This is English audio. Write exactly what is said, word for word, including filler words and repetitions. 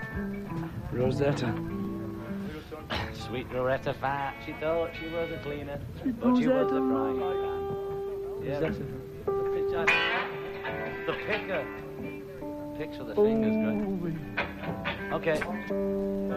Rosetta. Sweet Rosetta Fat. She thought she was a cleaner, Sweet but she was a Rosetta. frying pan. Yeah, Rosetta. the, the, the picker. Picks with the fingers, great. Okay.